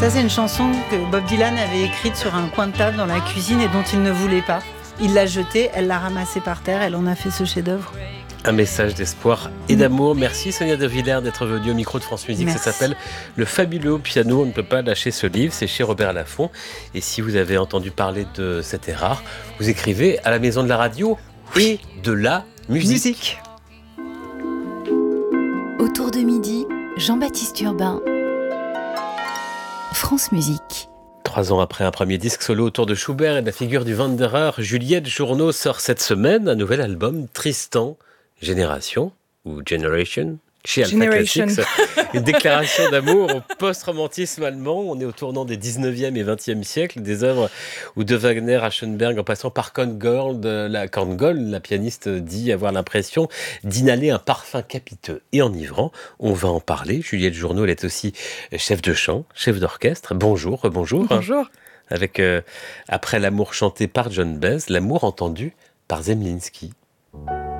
Ça, c'est une chanson que Bob Dylan avait écrite sur un coin de table dans la cuisine et dont il ne voulait pas. Il l'a jetée, elle l'a ramassée par terre, elle en a fait ce chef-d'œuvre. Un message d'espoir et d'amour. Merci Sonia De Villers d'être venue au micro de France Musique. Merci. Ça s'appelle Le fabuleux piano. On ne peut pas lâcher ce livre. C'est chez Robert Laffont. Et si vous avez entendu parler de cet Erard, vous écrivez à la Maison de la Radio et de la musique. Autour de midi, Jean-Baptiste Urbain. France Musique. 3 ans après un premier disque solo autour de Schubert et de la figure du Wanderer, Juliette Journeau sort cette semaine un nouvel album, Tristan, Génération, ou Generation, chez Alpha Classics. Une déclaration d'amour au post-romantisme allemand. On est au tournant des 19e et 20e siècles, des œuvres où de Wagner à Schoenberg, en passant par Korngold, la pianiste dit avoir l'impression d'inhaler un parfum capiteux et enivrant. On va en parler. Juliette Journeau, elle est aussi chef de chant, chef d'orchestre. Bonjour. Bonjour. Avec Après l'amour chanté par John Baez, l'amour entendu par Zemlinsky.